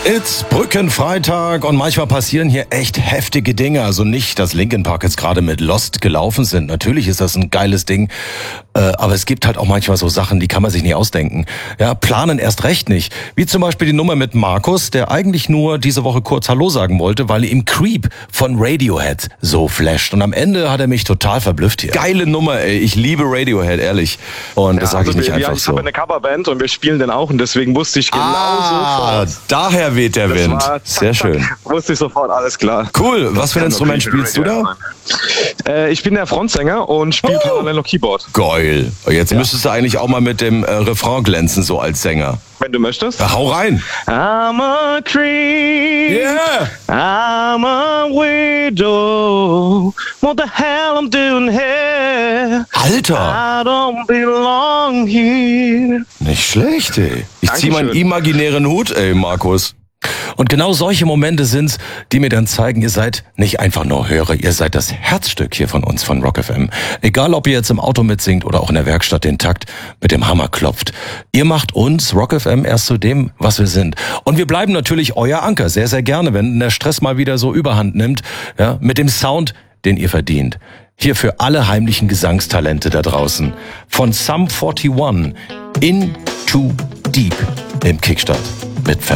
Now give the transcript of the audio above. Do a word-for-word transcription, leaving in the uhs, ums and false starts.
It's Brückenfreitag und manchmal passieren hier echt heftige Dinge. Also nicht, dass Linkin Park jetzt gerade mit Lost gelaufen sind. Natürlich ist das ein geiles Ding. Äh, aber es gibt halt auch manchmal so Sachen, die kann man sich nicht ausdenken. Ja, planen erst recht nicht. Wie zum Beispiel die Nummer mit Markus, der eigentlich nur diese Woche kurz Hallo sagen wollte, weil ihm Creep von Radiohead so flasht. Und am Ende hat er mich total verblüfft hier. Geile Nummer, ey. Ich liebe Radiohead, ehrlich. Und Ja, das sage also ich nicht wir, einfach ja, ich so. habe eine Coverband und wir spielen den auch und deswegen wusste ich genau Ah, sofort. daher weht der Das Wind. war zack, Sehr zack, schön. Wusste ich sofort, alles klar. Cool. Was für ein Kann Instrument doch spielst du da? Äh, ich bin der Frontsänger und spiele Oh. parallel noch Keyboard. Geil. Jetzt Ja. müsstest du eigentlich auch mal mit dem äh, Refrain glänzen, so als Sänger. Wenn du möchtest. Na, hau rein. I'm a creep. Yeah. I'm a widow. What the hell I'm doing here? Alter. I don't belong here. Nicht schlecht, ey. Ich zieh meinen Dankeschön. imaginären Hut, ey, Markus. Und genau solche Momente sind's, die mir dann zeigen, ihr seid nicht einfach nur Hörer, ihr seid das Herzstück hier von uns, von Rock F M. Egal, ob ihr jetzt im Auto mitsingt oder auch in der Werkstatt den Takt mit dem Hammer klopft. Ihr macht uns, Rock F M, erst zu dem, was wir sind. Und wir bleiben natürlich euer Anker, sehr, sehr gerne, wenn der Stress mal wieder so überhand nimmt, ja, mit dem Sound, den ihr verdient. Hier für alle heimlichen Gesangstalente da draußen. Von Sum einundvierzig, In Too Deep im Kickstart mit